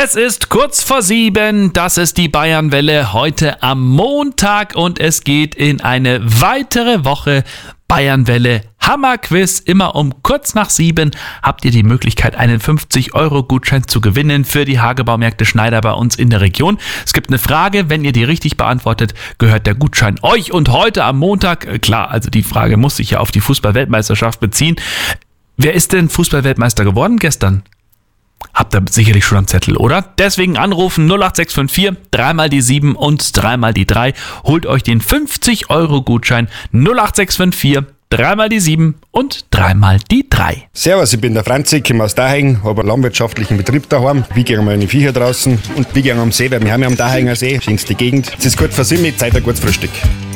Es ist kurz vor 7, das ist die Bayernwelle heute am Montag und es geht in eine weitere Woche Bayernwelle Hammerquiz. Immer um kurz nach 7 habt ihr die Möglichkeit, einen 50-Euro-Gutschein zu gewinnen für die Hagebaumärkte Schneider bei uns in der Region. Es gibt eine Frage, wenn ihr die richtig beantwortet, gehört der Gutschein euch. Und heute am Montag, klar, also die Frage muss sich ja auf die Fußball-Weltmeisterschaft beziehen. Wer ist denn Fußball-Weltmeister geworden gestern? Habt ihr sicherlich schon am Zettel, oder? Deswegen anrufen 08654, 3 mal die 7 und 3 mal die 3. Holt euch den 50-Euro-Gutschein 08654, 3 mal die 7 und 3 mal die 3. Servus, ich bin der Franzi, komme aus Dahing, habe einen landwirtschaftlichen Betrieb daheim. Wir gehen meine Viecher draußen und wir gehen am See, weil wir haben ja am Dahinger See, schönste Gegend. Es ist gut für Sie, Zeit ein gutes Frühstück.